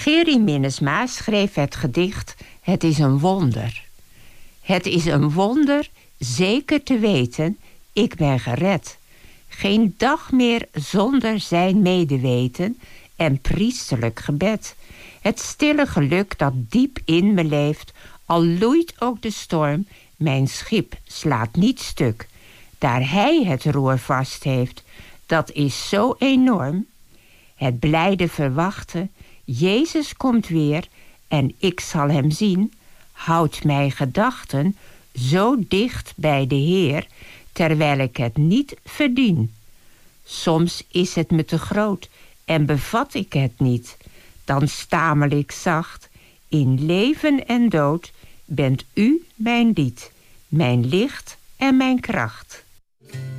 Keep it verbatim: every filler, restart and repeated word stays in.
Gerry Minnesma schreef het gedicht Het is een wonder. Het is een wonder zeker te weten, ik ben gered. Geen dag meer zonder zijn medeweten en priesterlijk gebed. Het stille geluk dat diep in me leeft, al loeit ook de storm, mijn schip slaat niet stuk. Daar hij het roer vast heeft, dat is zo enorm. Het blijde verwachten, Jezus komt weer en ik zal hem zien, houdt mijn gedachten zo dicht bij de Heer, terwijl ik het niet verdien. Soms is het me te groot en bevat ik het niet. Dan stamel ik zacht, in leven en dood bent u mijn lied, mijn licht en mijn kracht.